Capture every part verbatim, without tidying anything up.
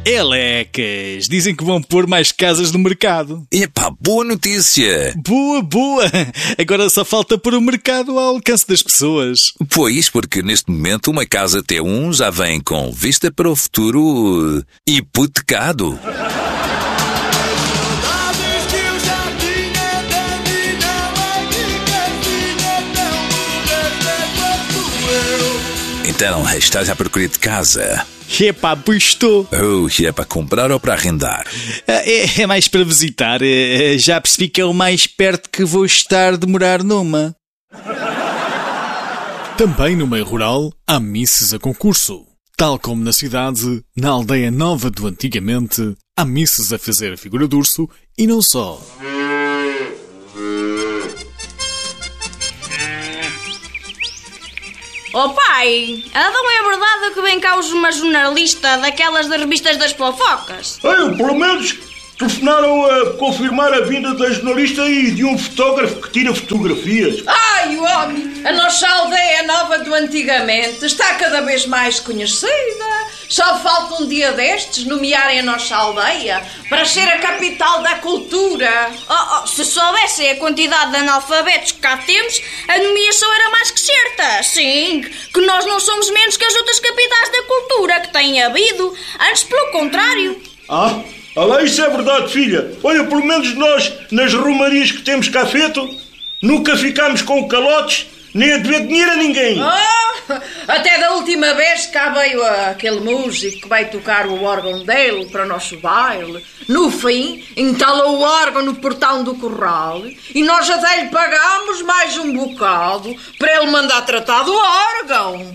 Elecas, dizem que vão pôr mais casas no mercado. Epá, boa notícia. Boa, boa. Agora só falta pôr o mercado ao alcance das pessoas. Pois, porque neste momento uma casa T um já vem com vista para o futuro hipotecado. Então, estás à procura de casa? Epá, pois estou. Oh, é para comprar ou para arrendar? É, é mais para visitar. Já percebi que é o mais perto que vou estar de morar numa. Também no meio rural há missas a concurso. Tal como na cidade, na aldeia nova do antigamente, há missas a fazer a figura de urso e não só. Oh pai, então é verdade que vem cá uma jornalista daquelas das revistas das fofocas? Olha, pelo menos telefonaram a confirmar a vinda da jornalista e de um fotógrafo que tira fotografias. Ai, homem, a nossa aldeia nova do antigamente está cada vez mais conhecida. Só falta um dia destes nomearem a nossa aldeia para ser a capital da cultura. Oh, oh, se soubessem a quantidade de analfabetos que cá temos, a nomeação era mais que certa. Sim, que nós não somos menos que as outras capitais da cultura que têm havido. Antes, pelo contrário. Ah, olha, isso é verdade, filha. Olha, pelo menos nós, nas romarias que temos cá feito, nunca ficámos com calotes nem a dever dinheiro a ninguém. Oh, até da última vez que cá veio aquele músico que vai tocar o órgão dele para o nosso baile. No fim, entalou o órgão no portão do corral e nós até lhe pagámos mais um bocado para ele mandar tratar do órgão.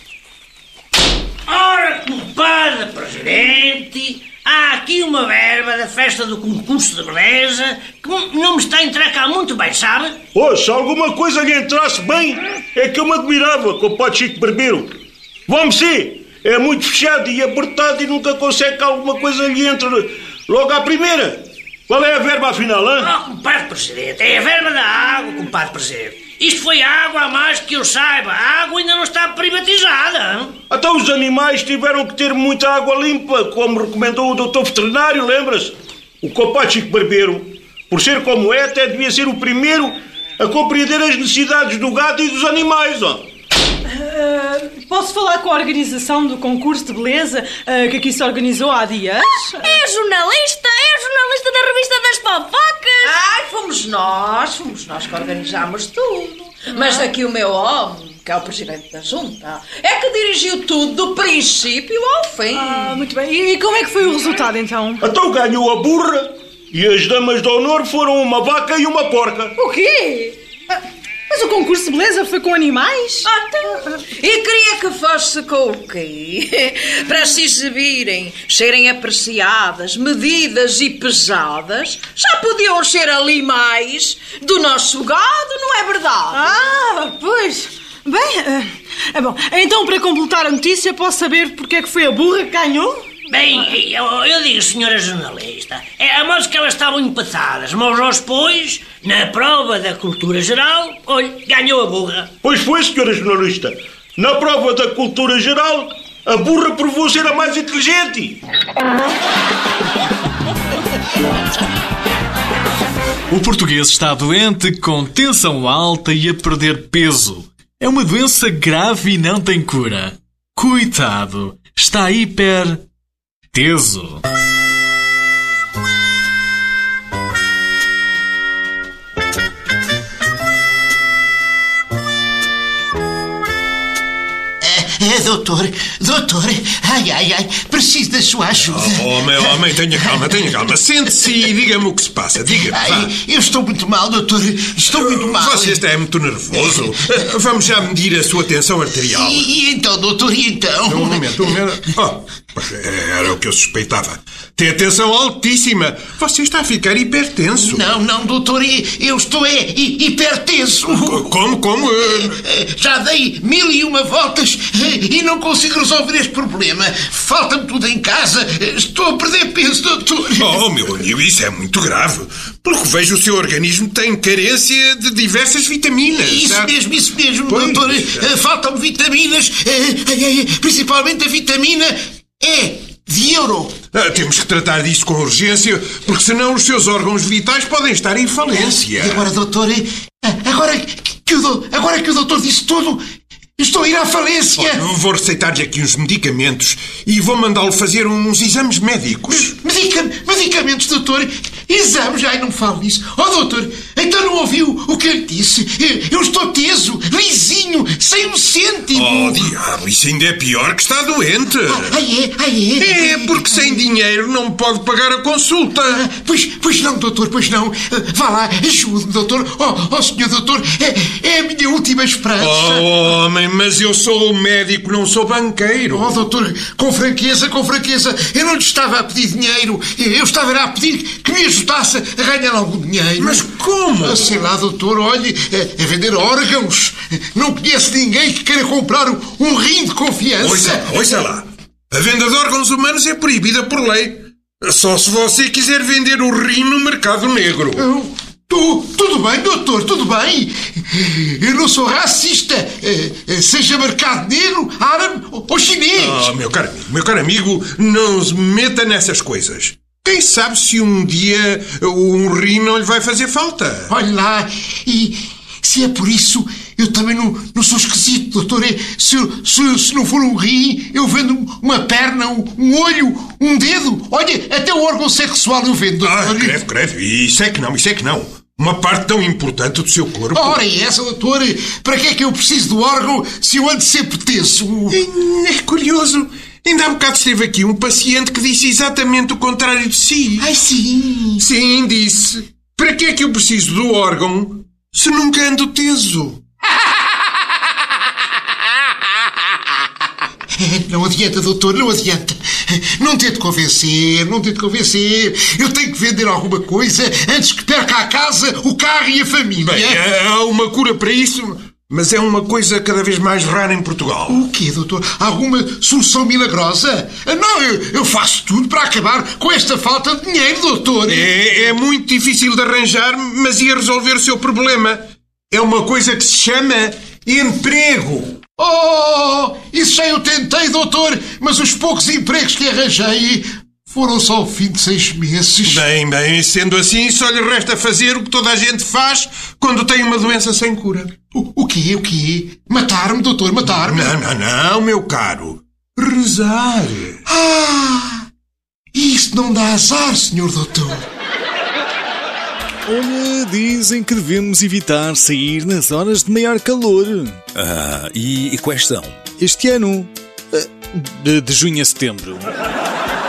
Ora, compadre presidente, há aqui uma verba da festa do concurso de beleza que não me está a entrar cá muito bem, sabe? Oh, se alguma coisa lhe entrasse bem, é que eu me admirava com o Padre Chico Barbeiro. Vamos ser, é muito fechado e apertado e nunca consegue que alguma coisa lhe entre logo à primeira. Qual é a verba afinal, hein? Oh, compadre presidente, é a verba da água, compadre presidente. Isto foi água a mais que eu saiba. A água ainda não está privatizada. Hein? Até os animais tiveram que ter muita água limpa, como recomendou o doutor veterinário, lembra-se? O compadre Chico Barbeiro, por ser como é, até devia ser o primeiro a compreender as necessidades do gado e dos animais, ó. Uh, posso falar com a organização do concurso de beleza uh, que aqui se organizou há dias? É jornalista, é jornalista da revista das fofocas. Ai, fomos nós, fomos nós que organizámos tudo. Mas daqui o meu homem, que é o presidente da junta, é que dirigiu tudo do princípio ao fim. Ah, muito bem. E como é que foi o resultado, então? Então ganhou a burra e as damas de honor foram uma vaca e uma porca. O quê? Mas o concurso de beleza foi com animais? Ah, então. E queria que fosse com o quê? Para se exibirem, serem apreciadas, medidas e pesadas, já podiam ser ali mais do nosso gado, não é verdade? Ah, pois. Bem, é bom. Então, para completar a notícia, posso saber porque é que foi a burra que ganhou? Bem, eu, eu digo, senhora jornalista, é a modo que elas estavam empatadas, mas aos depois, na prova da cultura geral, olha, ganhou a burra. Pois foi, senhora jornalista. Na prova da cultura geral, a burra provou ser a mais inteligente. O português está doente, com tensão alta e a perder peso. É uma doença grave e não tem cura. Coitado, está hiper... teso. É, doutor, doutor, ai, ai, ai, preciso da sua ajuda. Oh, homem, homem, tenha calma, tenha calma. Sente-se e diga-me o que se passa, diga-me. Ai, eu estou muito mal, doutor, estou muito mal. Você está muito nervoso. Vamos já medir a sua tensão arterial. E, e então, doutor, e então? Um momento, um momento. Oh, era o que eu suspeitava. Tem a tensão altíssima. Você está a ficar hipertenso. Não, não, doutor, eu estou é, hipertenso. Como, como? Já dei mil e uma voltas e não consigo resolver este problema. Falta-me tudo em casa. Estou a perder peso, doutor. Oh, meu amigo, isso é muito grave. Pelo que vejo, o seu organismo tem carência de diversas vitaminas. Isso sabe? mesmo, isso mesmo, Pois. doutor. Faltam-me vitaminas, principalmente a vitamina E, de euro. Ah, temos que tratar disso com urgência, porque senão os seus órgãos vitais podem estar em falência. E agora, doutor, agora que o, do, agora que o doutor disse tudo, estou a ir à falência. Oh, vou receitar-lhe aqui uns medicamentos e vou mandá-lo fazer uns exames médicos. Medica, medicamentos, doutor? Exames? Ai, não falo nisso. Oh, doutor, então não ouviu o que eu lhe disse? Eu estou teso, lisinho, sem um cêntimo. Oh, diabo, isso ainda é pior que está doente. Ah, é? Ah, é? É, porque sem dinheiro não pode pagar a consulta. Ah, pois, pois não, doutor, pois não. Vá lá, ajude-me, doutor. Oh, oh, senhor doutor, é, é a minha última esperança. Oh, homem, mas eu sou médico, não sou banqueiro. Oh, doutor, com franqueza, com franqueza, eu não lhe estava a pedir dinheiro. Eu estava a pedir que me ajudasse a ganhar algum dinheiro. Mas como? Ah, sei lá, doutor, olhe, a, a vender órgãos. Não conheço ninguém que queira comprar um rim de confiança. Ouça, ouça lá. A venda de órgãos humanos é proibida por lei. Só se você quiser vender o rim no mercado negro. Eu, tu, tudo bem, doutor, tudo bem. Eu não sou racista. Seja mercado negro, árabe ou chinês. Oh, meu caro amigo, meu caro amigo, não se meta nessas coisas. Quem sabe se um dia um rim não lhe vai fazer falta? Olha lá, e se é por isso, eu também não, não sou esquisito, doutor. Se, se, se não for um rim, eu vendo uma perna, um, um olho, um dedo. Olha, até o órgão sexual eu vendo, doutor. Ah, credo, credo. Isso é que não, isso é que não. Uma parte tão importante do seu corpo. Ora, e essa, doutor? Para que é que eu preciso do órgão se eu ando sempre teso? É curioso. Ainda há bocado esteve aqui um paciente que disse exatamente o contrário de si. Ai, sim. Sim, disse. Para que é que eu preciso do órgão se nunca ando teso? Não adianta, doutor, não adianta. Não tente convencer, não tente convencer. Eu tenho que vender alguma coisa antes que perca a casa, o carro e a família. Bem, há uma cura para isso, mas é uma coisa cada vez mais rara em Portugal. O quê, doutor? Alguma solução milagrosa? Não, eu, eu faço tudo para acabar com esta falta de dinheiro, doutor. É, é muito difícil de arranjar, mas ia resolver o seu problema. É uma coisa que se chama emprego. Oh, isso já eu tentei, doutor, mas os poucos empregos que arranjei foram só ao fim de seis meses. Bem, bem, sendo assim, só lhe resta fazer o que toda a gente faz quando tem uma doença sem cura. O, o quê, o quê? Matar-me, doutor, matar-me? Não, não, não, meu caro. Rezar. Ah, isso não dá azar, senhor doutor. Olha, dizem que devemos evitar sair nas horas de maior calor. Ah, e, e quais são? Este ano, de, de junho a setembro.